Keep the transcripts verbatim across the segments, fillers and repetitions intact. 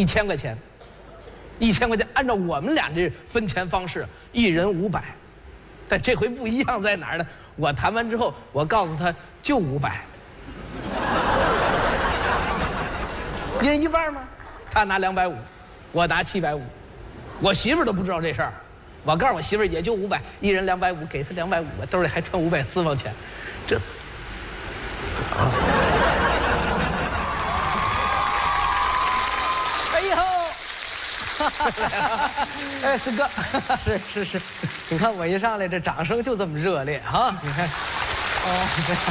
一千块钱，一千块钱，按照我们俩这分钱方式，一人五百。但这回不一样在哪儿呢？我谈完之后，我告诉他就五百，一人一半吗？他拿两百五，我拿七百五。我媳妇儿都不知道这事儿，我告诉我媳妇儿也就五百，一人两百五，给他两百五，我兜里还揣五百私房钱，这。啊哎，师哥， 是是是，你看我一上来，这掌声就这么热烈啊！你看，哦，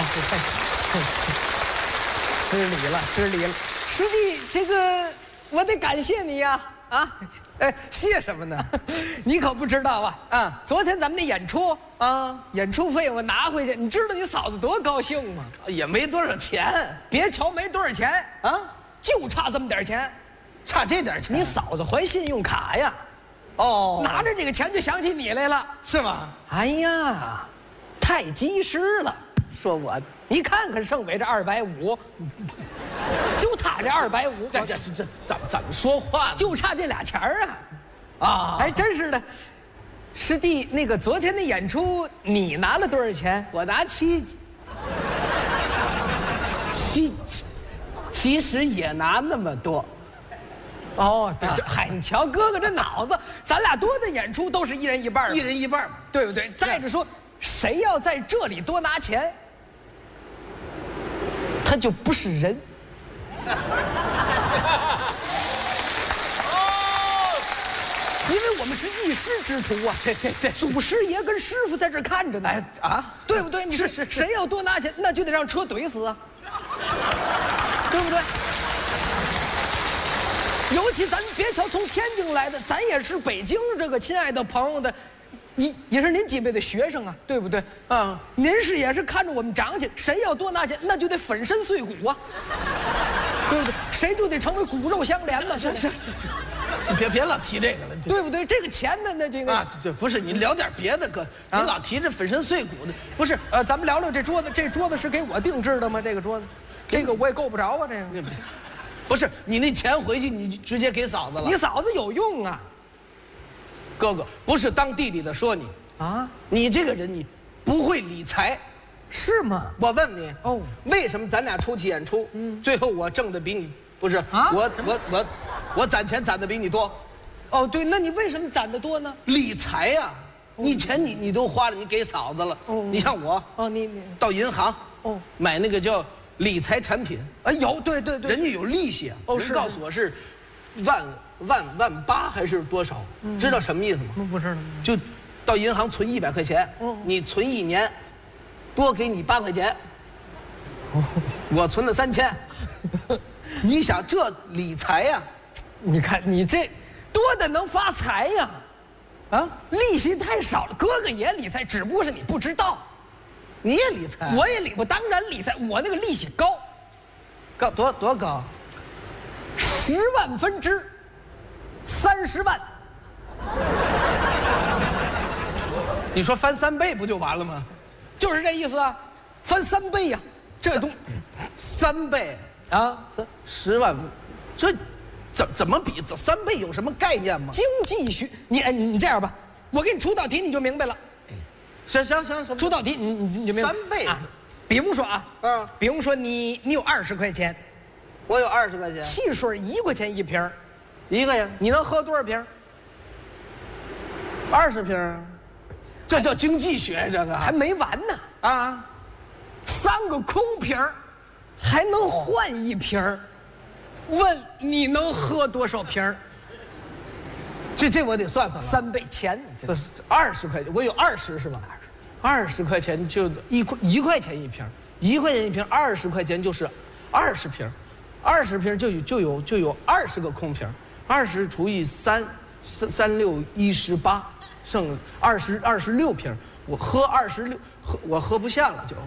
失礼了，失礼了，师弟，这个我得感谢你呀！啊， 哎，谢什么呢？ 你可不知道啊！ 啊， 昨天咱们那演出啊， 演出费我拿回去，你知道你嫂子多高兴吗？ 也没多少钱， 别瞧没多少钱啊，就差这么点钱。 差这点钱， 你嫂子还信用卡呀？ 哦， 拿着这个钱就想起你来了， 是吗？ 哎呀，太及时了！ 说我， 你看看盛伟这二百五，就他这二百五， 这这这怎么怎么说话呢？ 就差这俩钱儿啊！啊，还真是的。师弟，那个昨天的演出你拿了多少钱？ 我拿七，七，其实也拿那么多。 哦，对，嗨，你瞧哥哥这脑子，咱俩多的演出都是一人一半， 一人一半， 对不对？再者说，谁要在这里多拿钱，他就不是人。因为我们是一师之徒啊， 对对对， 祖师爷跟师傅在这看着呢， 哎啊， 对不对？你说谁要多拿钱，那就得让车怼死啊，对不对？尤其咱别瞧从天津来的，咱也是北京这个亲爱的朋友的，也也是您几辈的学生啊，对不对？啊，您是也是看着我们长起，谁要多拿钱，那就得粉身碎骨啊，对不对？谁就得成为骨肉相连了。 行行行，别别老提这个了， 对不对？这个钱呢，那这个啊，这不是你聊点别的，哥，你老提这粉身碎骨的， 不是？呃，咱们聊聊这桌子，这桌子是给我定制的吗？这个桌子，这个我也够不着啊，这个。 不是你那钱回去，你直接给嫂子了。 你嫂子有用啊， 哥哥，不是当弟弟的说你啊，你这个人你不会理财， 是吗？ 我问你哦， 为什么咱俩出去演出，嗯，最后我挣的比你不是啊？我我我我攒钱攒的比你多， 哦，对，那你为什么攒的多呢？ 理财呀，你钱你你都花了，你给嫂子了。哦，你像我哦，你你到银行哦买那个叫。理财产品啊，有对对对， 人家有利息啊。 哦， 是告诉我是万万万八还是多少？嗯、知道什么意思吗？ 不知道。 就到银行存一百块钱，嗯、你存一年，多给你八块钱。哦、我存了三千，你想这理财呀、啊？ 你看你这多的能发财呀、啊，啊，利息太少了。哥哥也理财，只不过是你不知道。 你也理财， 我也理，我当然理财，我那个利息高， 高多多高？ 十万分之三十万。 你说翻三倍不就完了吗？ 就是这意思啊，翻三倍呀、啊，这东三倍啊，三十万，这怎怎么比？这三倍有什么概念吗？ 经济学，你哎，你这样吧，我给你出道题，你就明白了。 行行行， 出道题，你你你明白？ 三倍啊！比如说啊， 嗯， 比如说你你有二十块钱， 我有二十块钱， 汽水一块钱一瓶， 一个呀， 你能喝多少瓶？ 二十瓶，这叫经济学，这个还没完呢啊！ 三个空瓶，还能换一瓶，问你能喝多少瓶？ 这这我得算算了， 三倍钱， 这二十块钱，我有二十是吧？二十块钱就一块一块钱一瓶，一块钱一瓶，二十块钱就是二十瓶，二十瓶就有就有就有二十个空瓶，二十除以三，三三六一十八，剩二十二十六瓶，我喝二十六，喝我喝不下了就。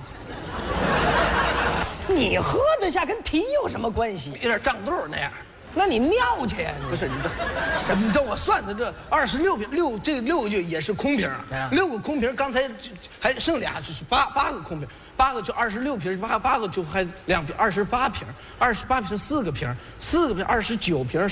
你喝得下跟题有什么关系？ 有点胀肚那样。 那你尿去呀？ 不是你这，什么？等我算的这二十六瓶，六这六就也是空瓶啊，六个空瓶，刚才还剩俩，就是八八个空瓶，八个就二十六瓶，八八个就还两瓶，二十八瓶，二十八瓶四个瓶，四个瓶二十九瓶。